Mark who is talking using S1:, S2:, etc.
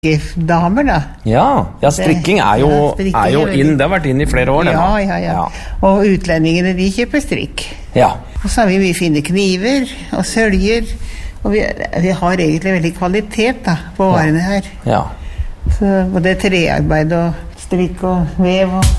S1: strikkdamer da.
S2: Ja, strikking jo inn, det har vært inn I flere år.
S1: Ja. Og utlendingene, de kjøper strikk.
S2: Ja.
S1: Og så har vi fine kniver og søljer, og vi har egentlig veldig kvalitet da, på varene her.
S2: Ja.
S1: Så både trearbeid og strikk og vev og